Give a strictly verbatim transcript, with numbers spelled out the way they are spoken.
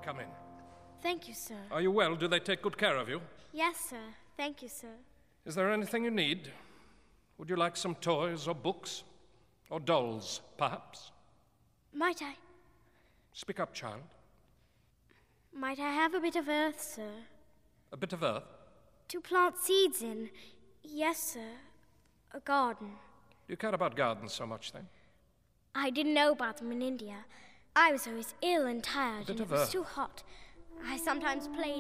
Come in. Thank you, sir. Are you well? Do they take good care of you? Yes, sir. Thank you, sir. Is there anything you need? Would you like some toys or books? Or dolls, perhaps? Might I... Speak up, child. Might I have a bit of earth, sir? A bit of earth? To plant seeds in. Yes, sir. A garden. Do you care about gardens so much, then? I didn't know about them in India. I was always ill and tired, A bit and it of was earth. too hot. I sometimes played